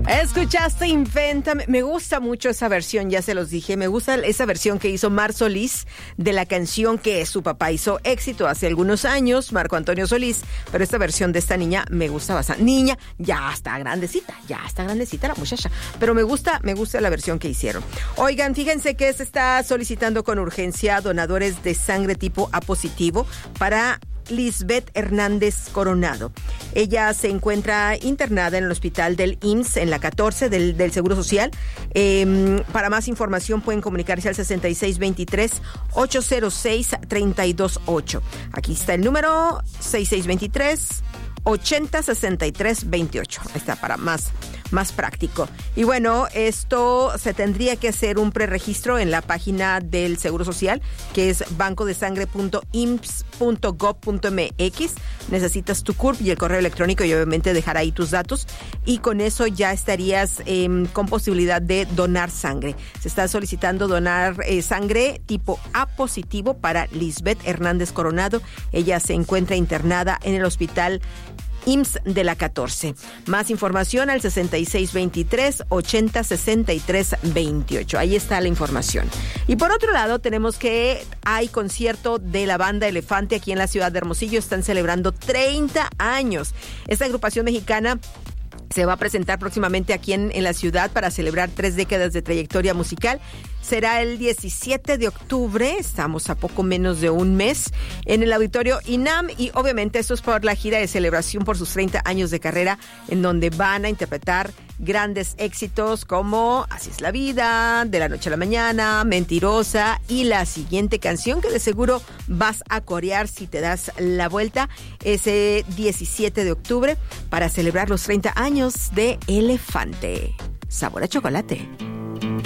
Escuchaste Invéntame. Me gusta mucho esa versión, ya se los dije. Me gusta esa versión que hizo Mar Solís de la canción que su papá hizo éxito hace algunos años, Marco Antonio Solís. Pero esta versión de esta niña me gusta bastante. Niña, ya está grandecita la muchacha. Pero me gusta la versión que hicieron. Oigan, fíjense que se está solicitando con urgencia donadores de sangre tipo A positivo para Lisbeth Hernández Coronado. Ella se encuentra internada en el hospital del IMSS en la 14 del Seguro Social. Para más información pueden comunicarse al 6623-806-328. Aquí está el número 6623-806328. Ahí está, para más práctico. Y bueno, esto se tendría que hacer un preregistro en la página del Seguro Social, que es bancodesangre.imss.gov.mx. Necesitas tu CURP y el correo electrónico y obviamente dejar ahí tus datos, y con eso ya estarías con posibilidad de donar sangre. Se está solicitando donar sangre tipo A positivo para Lisbeth Hernández Coronado. Ella se encuentra internada en el hospital IMSS de la 14. Más información al 6623-806328. Ahí está la información. Y por otro lado, tenemos que hay concierto de la banda Elefante aquí en la ciudad de Hermosillo. Están celebrando 30 años. Esta agrupación mexicana se va a presentar próximamente aquí en la ciudad para celebrar 3 décadas de trayectoria musical. Será el 17 de octubre, estamos a poco menos de un mes, en el Auditorio INAM, y obviamente esto es por la gira de celebración por sus 30 años de carrera, en donde van a interpretar grandes éxitos como Así es la vida, De la noche a la mañana, Mentirosa y la siguiente canción que de seguro vas a corear si te das la vuelta, ese 17 de octubre para celebrar los 30 años de Elefante. Sabor a chocolate.